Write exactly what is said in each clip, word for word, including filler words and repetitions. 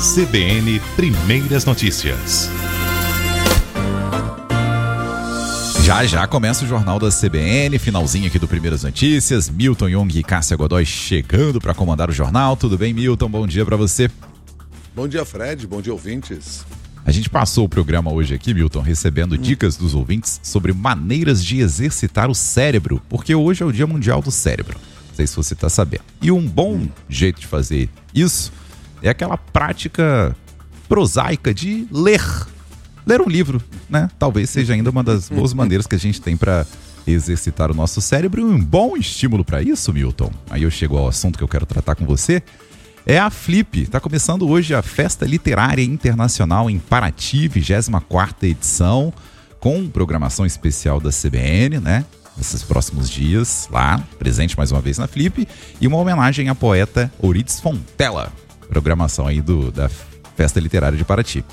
C B N Primeiras Notícias. Já já começa o Jornal da C B N, finalzinho aqui do Primeiras Notícias. Milton Jung e Cássia Godoy chegando para comandar o jornal. Tudo bem, Milton? Bom dia para você. Bom dia, Fred. Bom dia, ouvintes. A gente passou o programa hoje aqui, Milton, recebendo hum. dicas dos ouvintes sobre maneiras de exercitar o cérebro, porque hoje é o Dia Mundial do Cérebro. Não sei se você está sabendo. E um bom hum. jeito de fazer isso é aquela prática prosaica de ler. Ler um livro, né? Talvez seja ainda uma das boas maneiras que a gente tem para exercitar o nosso cérebro. E um bom estímulo para isso, Milton, aí eu chego ao assunto que eu quero tratar com você, é a Flip. Está começando hoje a Festa Literária Internacional em Paraty, vigésima quarta edição, com programação especial da C B N, né? Nesses próximos dias, lá, presente mais uma vez na Flip, e uma homenagem à poeta Euridice Fontella. Programação aí do, da Festa Literária de Paraty.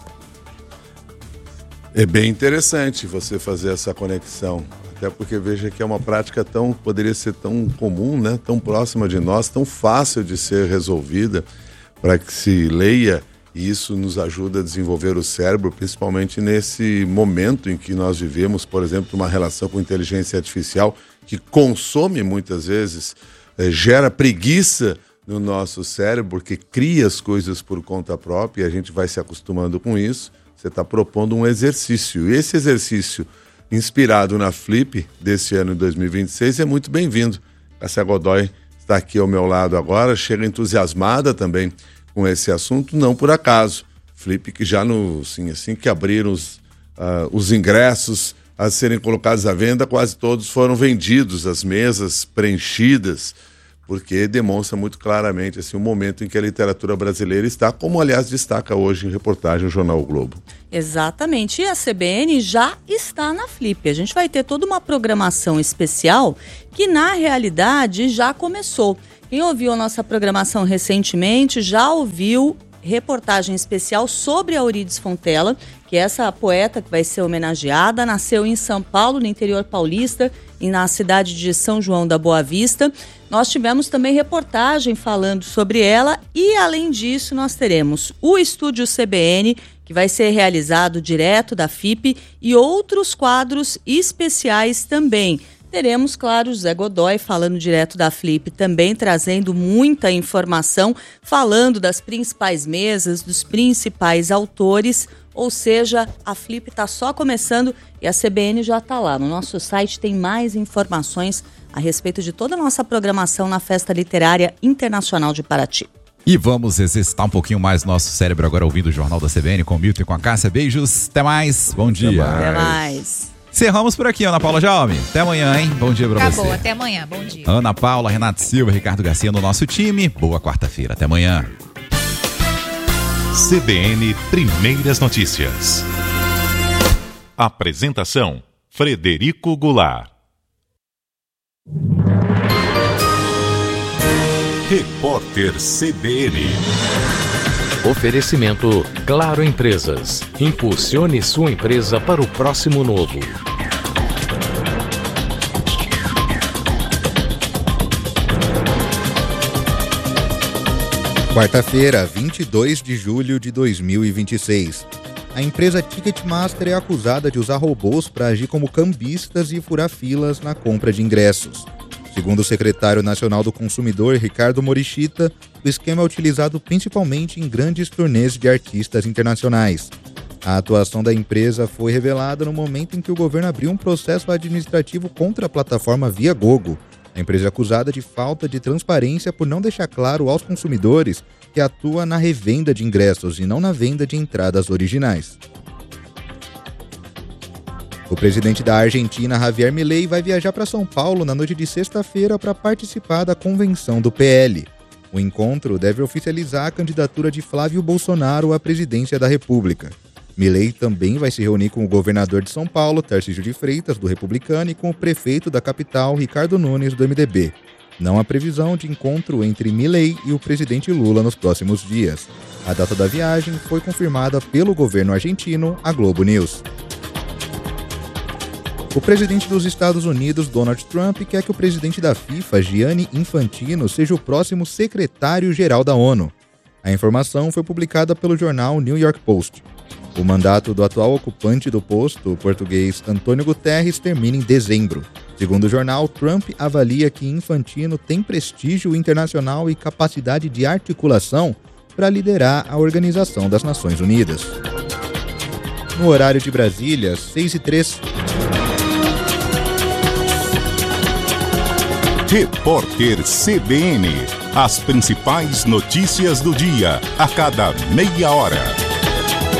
É bem interessante você fazer essa conexão, até porque veja que é uma prática tão, poderia ser tão comum, né? Tão próxima de nós, tão fácil de ser resolvida para que se leia, e isso nos ajuda a desenvolver o cérebro, principalmente nesse momento em que nós vivemos, por exemplo, uma relação com inteligência artificial que consome muitas vezes, eh, gera preguiça no nosso cérebro, porque cria as coisas por conta própria e a gente vai se acostumando com isso. Você está propondo um exercício. E esse exercício, inspirado na Flip desse ano de dois mil e vinte e seis, é muito bem-vindo. Cássia Godoy está aqui ao meu lado agora, chega entusiasmada também com esse assunto, não por acaso. Flip que já no, assim, assim que abriram os, uh, os ingressos a serem colocados à venda, quase todos foram vendidos, as mesas preenchidas, porque demonstra muito claramente assim, o momento em que a literatura brasileira está, como aliás destaca hoje em reportagem o Jornal o Globo. Exatamente, e a C B N já está na Flip. A gente vai ter toda uma programação especial que na realidade já começou. Quem ouviu a nossa programação recentemente já ouviu reportagem especial sobre a Euridice Fontella, que é essa poeta que vai ser homenageada, nasceu em São Paulo, no interior paulista, e na cidade de São João da Boa Vista. Nós tivemos também reportagem falando sobre ela e, além disso, nós teremos o Estúdio C B N, que vai ser realizado direto da F I P, e outros quadros especiais também. Teremos, claro, Zé Godoy falando direto da Flip, também trazendo muita informação, falando das principais mesas, dos principais autores, ou seja, a Flip está só começando e a C B N já está lá. No nosso site tem mais informações a respeito de toda a nossa programação na Festa Literária Internacional de Paraty. E vamos exercitar um pouquinho mais nosso cérebro agora ouvindo o Jornal da C B N com o Milton e com a Cássia. Beijos, até mais, bom dia. Até mais. Até mais. Encerramos por aqui, Ana Paula Jaume. Até amanhã, hein? Bom dia pra Acabou, você. Acabou, até amanhã. Bom dia. Ana Paula, Renato Silva, Ricardo Garcia no nosso time. Boa quarta-feira. Até amanhã. C B N Primeiras Notícias. Apresentação: Frederico Goulart. Repórter C B N. Oferecimento Claro Empresas. Impulsione sua empresa para o próximo novo. Quarta-feira, vinte e dois de julho de dois mil e vinte e seis. A empresa Ticketmaster é acusada de usar robôs para agir como cambistas e furar filas na compra de ingressos. Segundo o secretário nacional do consumidor, Ricardo Morishita, o esquema é utilizado principalmente em grandes turnês de artistas internacionais. A atuação da empresa foi revelada no momento em que o governo abriu um processo administrativo contra a plataforma Viagogo. A empresa é acusada de falta de transparência por não deixar claro aos consumidores que atua na revenda de ingressos e não na venda de entradas originais. O presidente da Argentina, Javier Milei, vai viajar para São Paulo na noite de sexta-feira para participar da convenção do P L. O encontro deve oficializar a candidatura de Flávio Bolsonaro à presidência da República. Milei também vai se reunir com o governador de São Paulo, Tarcísio de Freitas, do Republicano, e com o prefeito da capital, Ricardo Nunes, do M D B. Não há previsão de encontro entre Milei e o presidente Lula nos próximos dias. A data da viagem foi confirmada pelo governo argentino, a Globo News. O presidente dos Estados Unidos, Donald Trump, quer que o presidente da FIFA, Gianni Infantino, seja o próximo secretário-geral da ONU. A informação foi publicada pelo jornal New York Post. O mandato do atual ocupante do posto, o português Antônio Guterres, termina em dezembro. Segundo o jornal, Trump avalia que Infantino tem prestígio internacional e capacidade de articulação para liderar a Organização das Nações Unidas. No horário de Brasília, seis e três. Repórter C B N. As principais notícias do dia, a cada meia hora.